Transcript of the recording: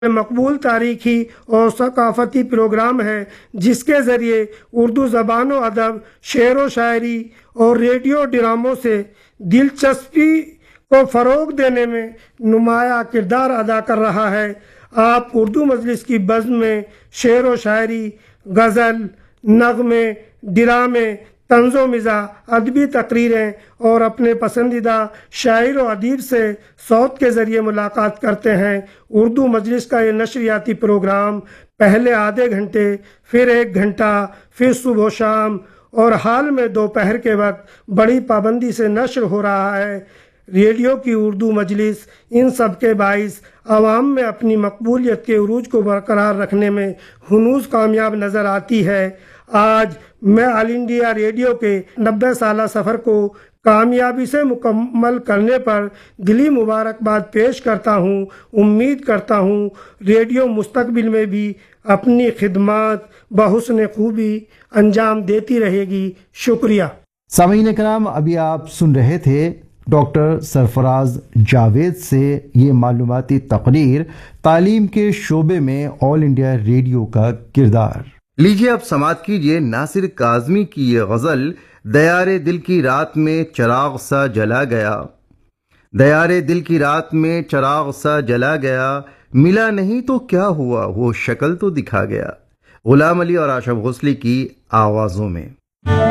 مقبول تاریخی اور ثقافتی پروگرام ہے جس کے ذریعے اردو زبان و ادب، شعر و شاعری اور ریڈیو ڈراموں سے دلچسپی کو فروغ دینے میں نمایاں کردار ادا کر رہا ہے۔ آپ اردو مجلس کی بزم میں شعر و شاعری، غزل، نغمے، ڈرامے، طنز و مزاح، ادبی تقریریں اور اپنے پسندیدہ شاعر و ادیب سے صوت کے ذریعے ملاقات کرتے ہیں۔ اردو مجلس کا یہ نشریاتی پروگرام پہلے آدھے گھنٹے، پھر 1 گھنٹہ، پھر صبح و شام اور حال میں دوپہر کے وقت بڑی پابندی سے نشر ہو رہا ہے۔ ریڈیو کی اردو مجلس ان سب کے باعث عوام میں اپنی مقبولیت کے عروج کو برقرار رکھنے میں ہنوز کامیاب نظر آتی ہے۔ آج میں آل انڈیا ریڈیو کے 90 سالہ سفر کو کامیابی سے مکمل کرنے پر دلی مبارکباد پیش کرتا ہوں۔ امید کرتا ہوں ریڈیو مستقبل میں بھی اپنی خدمات بحسن خوبی انجام دیتی رہے گی۔ شکریہ۔ سامعین کرام، ابھی آپ سن رہے تھے ڈاکٹر سرفراز جاوید سے یہ معلوماتی تقریر تعلیم کے شعبے میں آل انڈیا ریڈیو کا کردار۔ لیجیے اب سماعت کیجیے ناصر کاظمی کی یہ غزل دیار دل کی رات میں چراغ سا جلا گیا۔ دیار دل کی رات میں چراغ سا جلا گیا، ملا نہیں تو کیا ہوا وہ شکل تو دکھا گیا۔ غلام علی اور آشف غسلی کی آوازوں میں۔